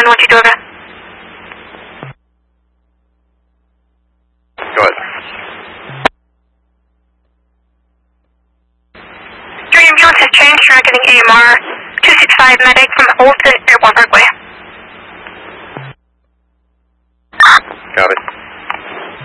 912, over. Go ahead. 3 ambulance has changed. You're not getting AMR. 265 medic from Olton